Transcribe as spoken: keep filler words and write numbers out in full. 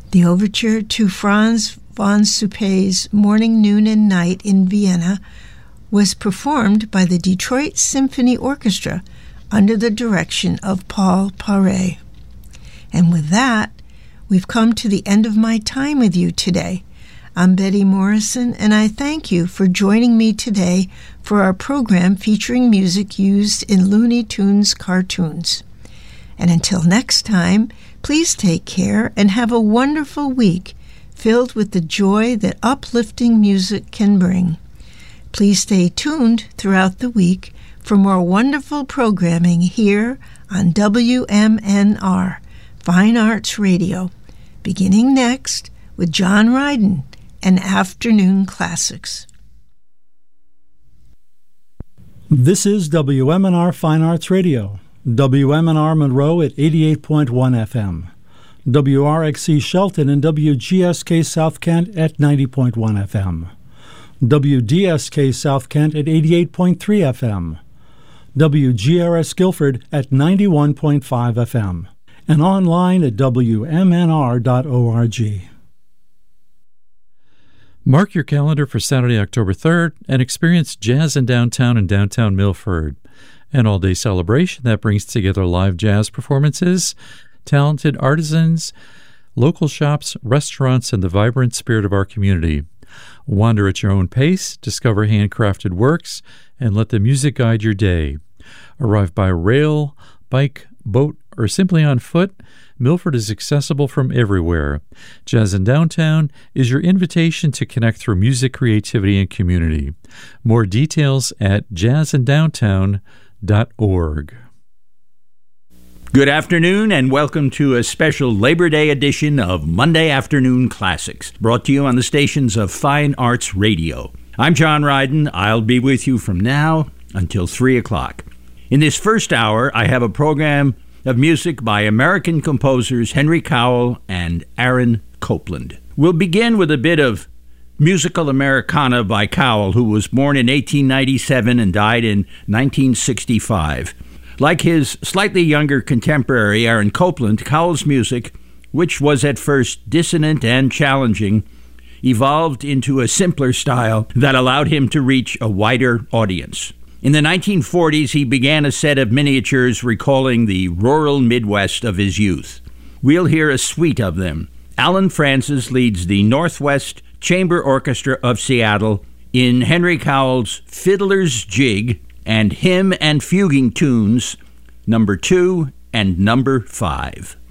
The overture to Franz von Suppé's Morning, Noon, and Night in Vienna was performed by the Detroit Symphony Orchestra under the direction of Paul Paré. And with that, we've come to the end of my time with you today. I'm Betty Morrison, and I thank you for joining me today for our program featuring music used in Looney Tunes cartoons. And until next time, please take care and have a wonderful week filled with the joy that uplifting music can bring. Please stay tuned throughout the week for more wonderful programming here on W M N R, Fine Arts Radio, beginning next with John Ryden and Afternoon Classics. This is W M N R Fine Arts Radio. W M N R Monroe at eighty-eight point one F M, W R X C Shelton and W G S K South Kent at ninety point one F M, W D S K South Kent at eighty-eight point three F M, W G R S Guilford at ninety-one point five F M, and online at W M N R dot org. Mark your calendar for Saturday, October third, and experience Jazz in Downtown in downtown Milford. An all-day celebration that brings together live jazz performances, talented artisans, local shops, restaurants, and the vibrant spirit of our community. Wander at your own pace, discover handcrafted works, and let the music guide your day. Arrive by rail, bike, boat, or simply on foot, Milford is accessible from everywhere. Jazz in Downtown is your invitation to connect through music, creativity, and community. More details at jazz in downtown dot org. Good afternoon and welcome to a special Labor Day edition of Monday Afternoon Classics, brought to you on the stations of Fine Arts Radio. I'm John Ryden. I'll be with you from now until three o'clock. In this first hour, I have a program of music by American composers Henry Cowell and Aaron Copland. We'll begin with a bit of musical Americana by Cowell, who was born in eighteen ninety-seven and died in nineteen sixty-five. Like his slightly younger contemporary Aaron Copland, Cowell's music, which was at first dissonant and challenging, evolved into a simpler style that allowed him to reach a wider audience. In the nineteen forties, he began a set of miniatures recalling the rural Midwest of his youth. We'll hear a suite of them. Alan Francis leads the Northwest Chamber Orchestra of Seattle in Henry Cowell's Fiddler's Jig and Hymn and Fuguing Tunes, number two and number five.